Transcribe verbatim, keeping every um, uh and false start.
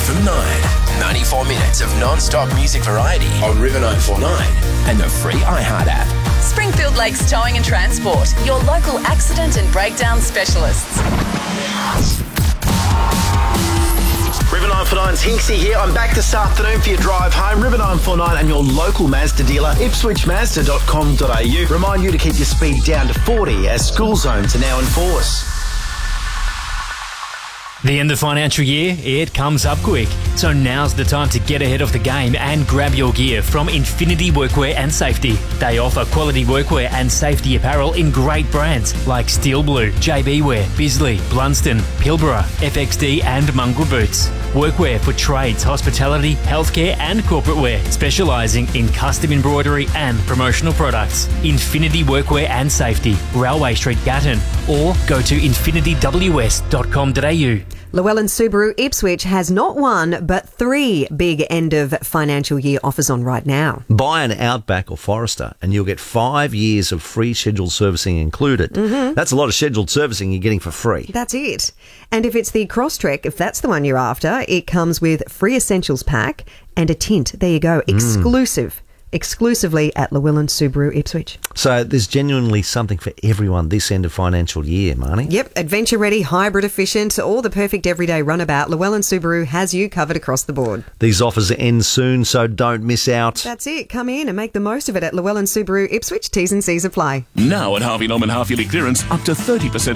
from nine. ninety-four minutes of non-stop music variety on River nine forty-nine and the free iHeart app. Springfield Lakes Towing and Transport, your local accident and breakdown specialists. River nine forty-nine's Hinksy here. I'm back this afternoon for your drive home. River nine forty-nine and your local Mazda dealer, ipswich mazda dot com dot a u. Remind you to keep your speed down to forty as school zones are now in force. The end of the financial year, it comes up quick. So now's the time to get ahead of the game and grab your gear from Infinity Workwear and Safety. They offer quality workwear and safety apparel in great brands like Steel Blue, J B Wear, Bisley, Blunston, Pilbara, F X D and Mongrel Boots. Workwear for trades, hospitality, healthcare and corporate wear, specialising in custom embroidery and promotional products. Infinity Workwear and Safety, Railway Street, Gatton, or go to infinity w s dot com dot a u. Llewellyn Subaru Ipswich has not one, but three big end of financial year offers on right now. Buy an Outback or Forester and you'll get five years of free scheduled servicing included. Mm-hmm. That's a lot of scheduled servicing you're getting for free. That's it. And if it's the Crosstrek, if that's the one you're after, it comes with free essentials pack and a tint. There you go. Exclusive. Mm. Exclusively at Llewellyn Subaru Ipswich. So there's genuinely something for everyone this end of financial year, Marnie. Yep, adventure ready, hybrid efficient, all the perfect everyday runabout. Llewellyn Subaru has you covered across the board. These offers end soon, so don't miss out. That's it. Come in and make the most of it at Llewellyn Subaru Ipswich. T's and C's apply. Now at Harvey Norman half-yearly clearance, up to thirty percent